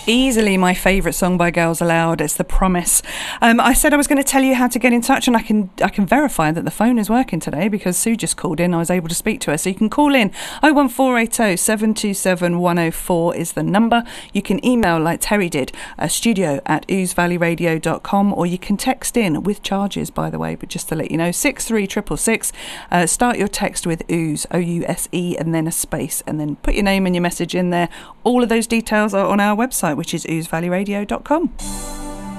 Easily my favourite song by Girls Aloud. It's The Promise. I said I was going to tell you how to get in touch, and I can verify that the phone is working today because Sue just called in. I was able to speak to her. So you can call in 01480 727 104 is the number. You can email like Terry did, studio@ousevalleyradio.com, or you can text in with charges, by the way, but just to let you know, 63666. Start your text with Ooze, OUSE, and then a space, and then put your name and your message in there. All of those details are on our website, which is ousevalleyradio.com.